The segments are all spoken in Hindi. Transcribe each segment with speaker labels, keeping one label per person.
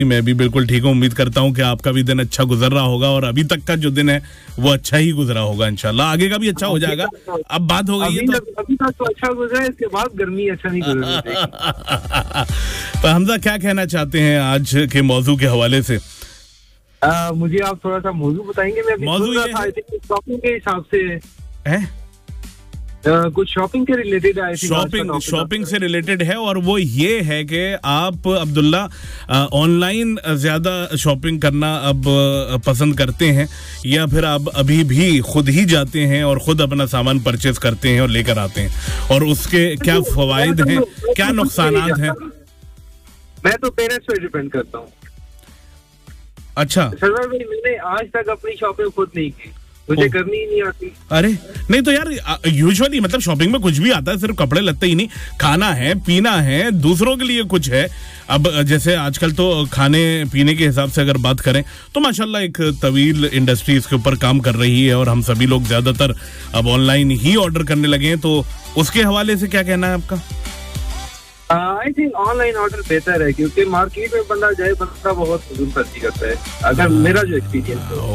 Speaker 1: मैं भी बिल्कुल ठीक हूँ। उम्मीद करता हूँ कि आपका भी दिन अच्छा गुजर रहा होगा और अभी तक का जो दिन है वो अच्छा ही गुजरा होगा। इंशाल्लाह आगे का भी अच्छा हो जाएगा। अब बात हो गई है तो
Speaker 2: अभी तक तो अच्छा गुजरा है, इसके बाद गर्मी अच्छा नहीं गुजर रही।
Speaker 1: तो हमजा क्या कहना चाहते हैं आज के मौजू के हवाले से?
Speaker 2: मुझे आप थोड़ा सा मौजू बताएंगे? मैं
Speaker 1: मौजू ये है
Speaker 2: शॉपिंग के हिसाब से
Speaker 1: है
Speaker 2: कुछ शॉपिंग के रिलेटेड है।
Speaker 1: शॉपिंग से रिलेटेड है और वो ये है कि आप अब्दुल्ला ऑनलाइन ज्यादा शॉपिंग करना अब पसंद करते हैं या फिर आप अभी भी खुद ही जाते हैं और खुद अपना सामान परचेज करते हैं और लेकर आते हैं, और उसके क्या फवाइद हैं, क्या नुकसानात हैं?
Speaker 2: मैं तो पेरेंट्स पे डिपेंड करता हूँ।
Speaker 1: अच्छा
Speaker 2: सरवर भाई, मैंने आज तक अपनी शॉपिंग खुद नहीं की, मुझे करनी ही नहीं आती।
Speaker 1: अरे नहीं तो यार यूजुअली मतलब शॉपिंग में कुछ भी आता है, सिर्फ कपड़े लत्ते ही नहीं, खाना है, पीना है, दूसरों के लिए कुछ है। अब जैसे आजकल तो खाने पीने के हिसाब से अगर बात करें तो माशाल्लाह एक तवील इंडस्ट्री इसके ऊपर काम कर रही है और हम सभी लोग ज्यादातर अब ऑनलाइन ही ऑर्डर करने लगे हैं। तो उसके हवाले से क्या कहना है आपका?
Speaker 2: आई थिंक ऑनलाइन ऑर्डर बेहतर है, क्योंकि मार्केट में बंदा जाए, बंदा बहुत फजूल खर्ची करता है, अगर मेरा जो एक्सपीरियंस है।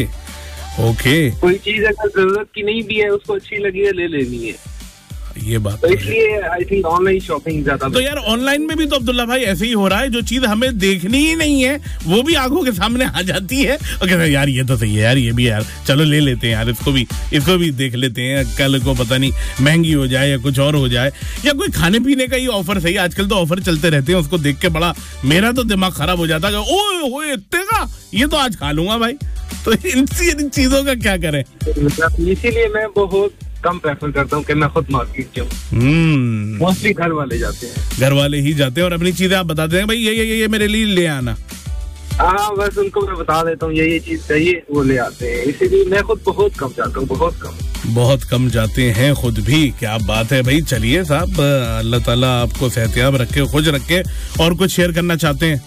Speaker 1: ओके
Speaker 2: कोई चीज अगर जरूरत की नहीं भी है, उसको अच्छी लगी है, ले लेनी है,
Speaker 1: ये बात
Speaker 2: तो इसलिए आई थिंक ऑनलाइन शॉपिंग ज्यादा।
Speaker 1: तो यार ऑनलाइन में भी तो अब्दुल्ला भाई ऐसे ही हो रहा है, जो चीज हमें देखनी ही नहीं है वो भी आंखों के सामने आ जाती है और कहते हैं यार ये तो सही है यार, ये भी यार चलो ले लेते हैं यार, इसको भी देख लेते हैं, कल को पता नहीं महंगी हो जाए या कुछ और हो जाए, या कोई खाने पीने का ही ऑफर सही, आजकल तो ऑफर चलते रहते हैं, उसको देख के बड़ा मेरा तो दिमाग खराब हो जाता है, ओए इतने का, ये तो आज खा लूंगा भाई। तो इन चीजों का क्या करें?
Speaker 2: इसीलिए मैं बहुत कम प्रेफर करता हूँ कि मैं खुद मार्केट जाऊँ। मोस्टली घर वाले जाते हैं,
Speaker 1: घर वाले ही जाते हैं और अपनी चीजें आप बताते हैं भाई ये मेरे लिए ले आना।
Speaker 2: हाँ, बस उनको मैं बता देता हूँ ये चीज चाहिए, वो ले आते हैं, इसीलिए मैं खुद बहुत कम जाता हूँ, बहुत कम जाते हैं खुद भी। क्या बात है भाई। चलिए साहब, अल्लाह ताला आपको सेहतियाब रखे, खुश रखे। और कुछ शेयर करना चाहते हैं?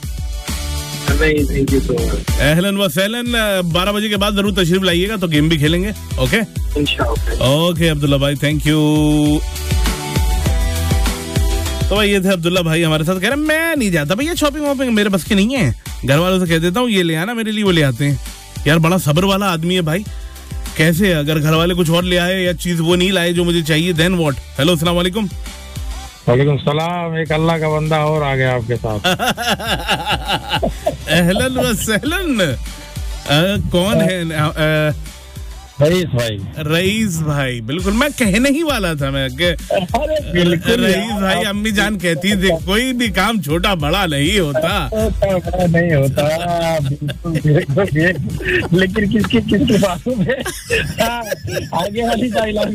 Speaker 2: अहलन व सहलन। 12 बजे के बाद जरूर तशरीफ लाइएगा तो गेम भी खेलेंगे। ओके ओके अब्दुल्ला भाई, थैंक यू। तो भाई ये थे अब्दुल्ला भाई हमारे साथ, कह रहे मैं नहीं जाता भैया शॉपिंग वॉपिंग, मेरे बस की नहीं है, घर वालों से कह देता हूँ ये ले आना मेरे लिए, वो ले आते हैं। यार बड़ा सब्र वाला आदमी है भाई। कैसे अगर घर वाले कुछ और ले आए या चीज वो नहीं लाए जो मुझे चाहिए, देन व्हाट? हेलो अस्सलाम वालेकुम।
Speaker 3: वालेकुम सलाम। एक अल्लाह का बंदा और आ गया आपके साथ।
Speaker 1: अहलन व सहलन। कौन है? रईस भाई। बिल्कुल मैं कहने ही वाला था मैं कि रईस भाई, अम्मी जान कहती थी कोई भी काम छोटा बड़ा नहीं होता।
Speaker 3: नहीं होता बिल्कुल, लेकिन किसकी बातों में आगे वाली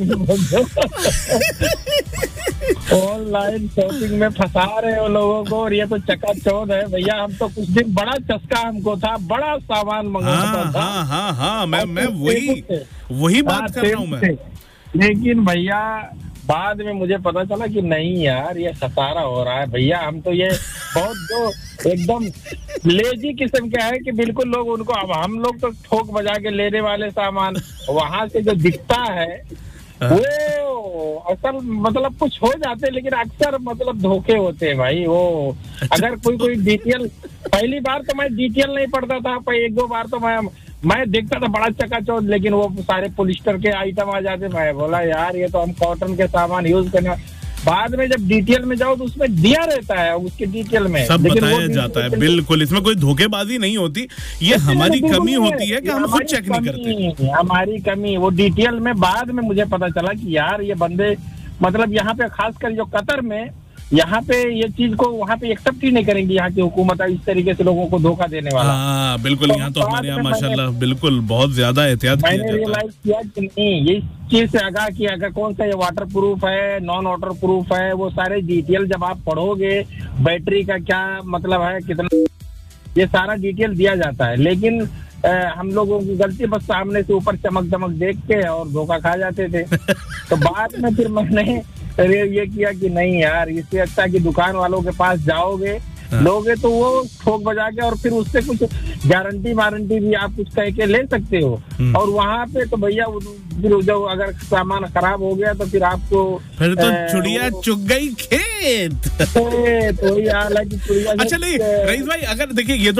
Speaker 3: ऑनलाइन शॉपिंग में फंसा रहे हो लोगों को, और ये तो चकाचौंध है भैया। हम तो कुछ दिन बड़ा चस्का हमको था, बड़ा सामान मंगाता था।
Speaker 1: हाँ, मैं वही बात कर रहा हूँ मैं।
Speaker 3: लेकिन भैया बाद में मुझे पता चला कि नहीं यार, ये खसारा हो रहा है भैया। हम तो ये बहुत जो एकदम लेजी किस्म का है कि बिल्कुल लोग उनको, अब हम लोग तो ठोक बजा के लेने वाले सामान, वहां से जो दिखता है वो असल मतलब कुछ हो जाते हैं, लेकिन अक्सर मतलब धोखे होते हैं भाई। वो अगर कोई डिटेल, पहली बार तो मैं डिटेल नहीं पढ़ता था, पर 1-2 बार तो मैं देखता था बड़ा चकाचौंध, लेकिन वो सारे पॉलिस्टर के आइटम आ जाते। मैं बोला यार ये तो हम कॉटन के सामान यूज करना। बाद में जब डिटेल में जाओ तो उसमें दिया रहता है, उसके डिटेल में
Speaker 1: सब बताया जाता है। बिल्कुल, इसमें कोई धोखेबाजी नहीं होती, ये हमारी कमी होती है कि हम खुद चेक नहीं करते।
Speaker 3: हमारी कमी वो डिटेल में। बाद में मुझे पता चला कि यार ये बंदे मतलब यहाँ पे खासकर जो कतर में, यहाँ पे ये चीज को वहाँ पे एक्सेप्ट ही नहीं करेंगी यहाँ की हुकूमत, इस तरीके से लोगों को धोखा देने वाला।
Speaker 1: हाँ बिल्कुल, यहाँ तो हमारे यहाँ माशाल्लाह बिल्कुल बहुत ज्यादा एहतियात किया जाता है।
Speaker 3: मैंने रियलाइज किया कि नहीं, ये चीज से आगाह किया अगर कौन सा ये वाटर प्रूफ है, नॉन वाटर प्रूफ है, वो सारे डिटेल जब आप पढ़ोगे, बैटरी का क्या मतलब है, कितना, ये सारा डिटेल दिया जाता है। लेकिन हम लोगों की गलती बस सामने से ऊपर चमक देख के और धोखा खा जाते थे। तो बाद में फिर मैंने ये किया कि नहीं यार, इससे अच्छा कि दुकान वालों के पास जाओगे, लोगे तो वो ठोक बजा के और फिर उससे कुछ गारंटी वारंटी भी आप कुछ कह के ले सकते हो। और वहाँ पे तो भैया फिर जब अगर सामान खराब हो गया तो फिर आपको
Speaker 2: फिर तो चुड़िया चुग गई खेत।
Speaker 3: तो वही हाल है कि
Speaker 2: अच्छा नहीं रईस भाई, अगर देखिए ये तो